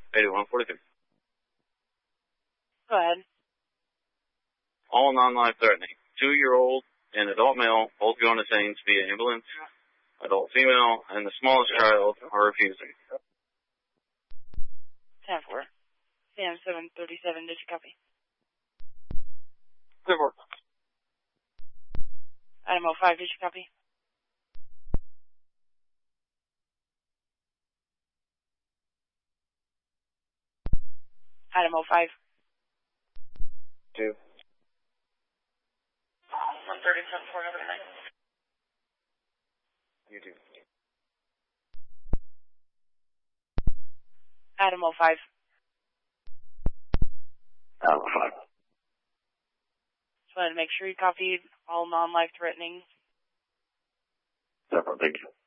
8143. Go ahead. All non-life threatening. 2-year-old and adult male both going to Saints via ambulance. Adult female and the smallest child are refusing. 10-4. Sam 737, did you copy? Good work. Item 05, did you copy? Item 05. 2. 137-4, have a good night. You too. Item 05. Item 5. Just wanted to make sure you copied all non-life threatening. Separate, thank you.